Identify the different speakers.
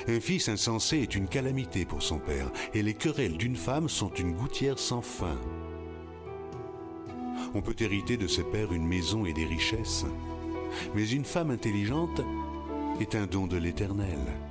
Speaker 1: Un fils insensé est une calamité pour son père, et les querelles d'une femme sont une gouttière sans fin. On peut hériter de ses pères une maison et des richesses, mais une femme intelligente est un don de l'Éternel.